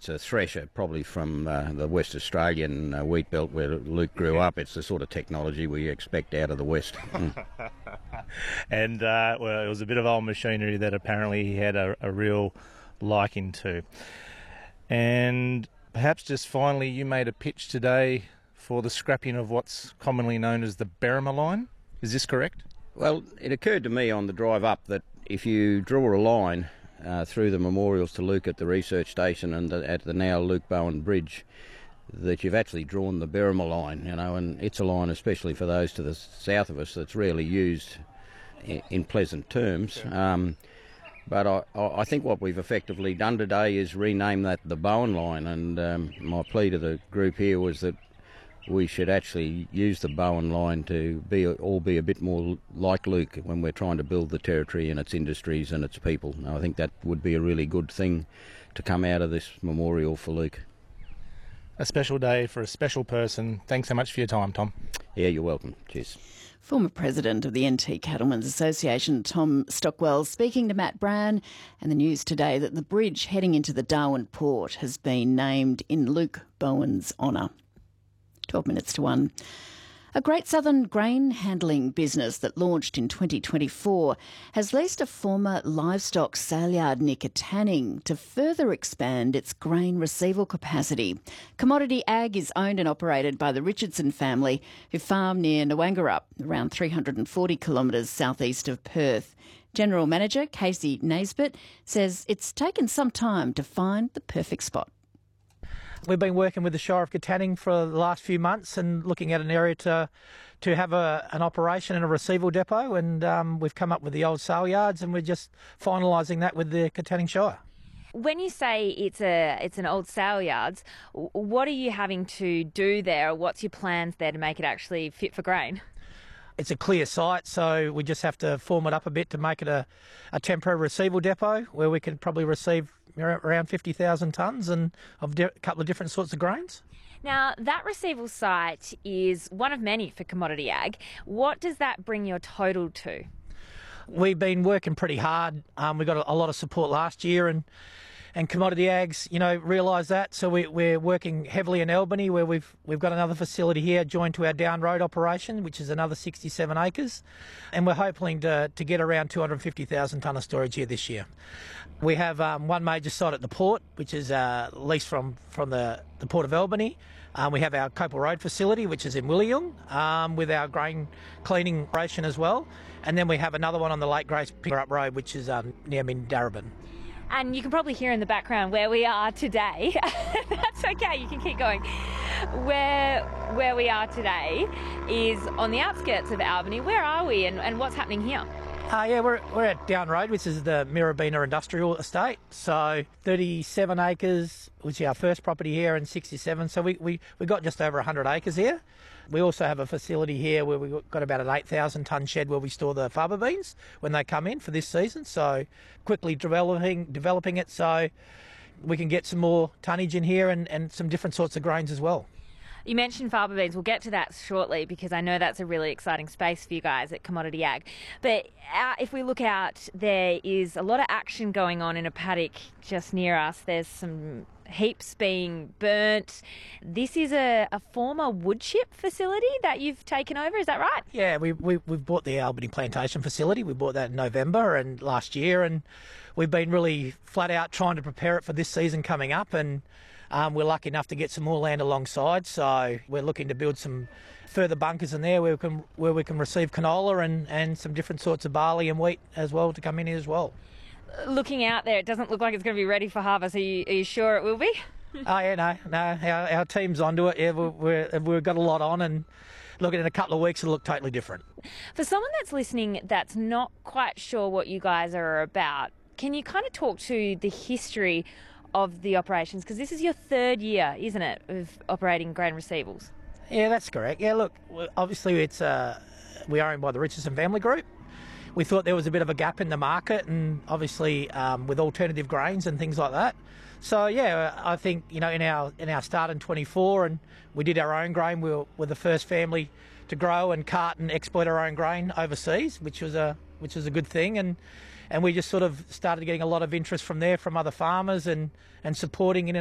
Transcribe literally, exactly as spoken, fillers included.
It's a thresher, probably from uh, the West Australian uh, wheat belt where Luke grew up. It's the sort of technology we expect out of the West. and uh, well, it was a bit of old machinery that apparently he had a, a real liking to. And perhaps just finally, you made a pitch today for the scrapping of what's commonly known as the Berrima line. Is this correct? Well, it occurred to me on the drive up that if you draw a line uh, through the memorials to Luke at the research station and the, at the now Luke Bowen Bridge, that you've actually drawn the Berrima line, you know, and it's a line, especially for those to the south of us, that's rarely used in, in pleasant terms. Yeah. Um, but I, I think what we've effectively done today is rename that the Bowen line, and um, my plea to the group here was that we should actually use the Bowen line to be all be a bit more like Luke when we're trying to build the territory and its industries and its people. I think that would be a really good thing to come out of this memorial for Luke. A special day for a special person. Thanks so much for your time, Tom. Yeah, you're welcome. Cheers. Former President of the N T Cattlemen's Association, Tom Stockwell, speaking to Matt Brown, and the news today that the bridge heading into the Darwin port has been named in Luke Bowen's honour. twelve minutes to one. A Great Southern grain handling business that launched in twenty twenty-four has leased a former livestock sale yard near Katanning to further expand its grain receival capacity. Commodity Ag is owned and operated by the Richardson family, who farm near Nwangerup, around three hundred forty kilometres southeast of Perth. General Manager Casey Naisbitt says it's taken some time to find the perfect spot. We've been working with the Shire of Katanning for the last few months and looking at an area to to have a, an operation and a receival depot, and um, we've come up with the old sale yards, and we're just finalising that with the Katanning Shire. When you say it's a it's an old sale yards, what are you having to do there, or what's your plans there to make it actually fit for grain? It's a clear site, so we just have to form it up a bit to make it a, a temporary receival depot where we can probably receive around fifty thousand tonnes and of a couple of different sorts of grains. Now, that receival site is one of many for Commodity Ag. What does that bring your total to? We've been working pretty hard. Um, we got a, a lot of support last year, and and Commodity Ags, you know, realise that. So we, we're working heavily in Albany, where we've we've got another facility here joined to our Down Road operation, which is another sixty-seven acres, and we're hoping to to get around two hundred fifty thousand tonne of storage here this year. We have um, one major site at the port, which is uh, leased from from the the Port of Albany. Um, we have our Copel Road facility, which is in Williung, um, with our grain cleaning operation as well, and then we have another one on the Lake Grace Pickup Road, which is um, near Mindarabin. And you can probably hear in the background where we are today. That's okay, you can keep going. Where where we are today is on the outskirts of Albany. Where are we, and, and what's happening here? Uh, yeah, we're we're at Down Road, which is the Mirabina Industrial Estate. So thirty-seven acres, which is our first property here, and sixty-seven. So we, we, we got just over one hundred acres here. We also have a facility here where we've got about an eight thousand tonne shed where we store the faba beans when they come in for this season. So quickly developing developing it so we can get some more tonnage in here and, and some different sorts of grains as well. You mentioned faba beans. We'll get to that shortly because I know that's a really exciting space for you guys at Commodity Ag. But uh, if we look out, there is a lot of action going on in a paddock just near us. There's some heaps being burnt. This is a, a former wood chip facility that you've taken over, is that right? Yeah, we, we, we've bought the Albany Plantation facility. We bought that in November and last year, and we've been really flat out trying to prepare it for this season coming up, and Um, we're lucky enough to get some more land alongside, so we're looking to build some further bunkers in there where we can where we can receive canola and, and some different sorts of barley and wheat as well to come in here as well. Looking out there, it doesn't look like it's going to be ready for harvest. Are you, are you sure it will be? Oh yeah, no, no, our, our team's onto it. Yeah, we're, we're, we've got a lot on, and looking in a couple of weeks it'll look totally different. For someone that's listening that's not quite sure what you guys are about, can you kind of talk to the history of the operations, because this is your third year, isn't it, of operating grain receivables? Yeah, that's correct. Yeah, look, obviously it's uh, we are owned by the Richardson family group. We thought there was a bit of a gap in the market, and obviously um, with alternative grains and things like that. So yeah, I think, you know, in our in our start in twenty-four, and we did our own grain. We were, were the first family to grow and cart and export our own grain overseas, which was a which was a good thing, and and we just sort of started getting a lot of interest from there from other farmers and and supporting in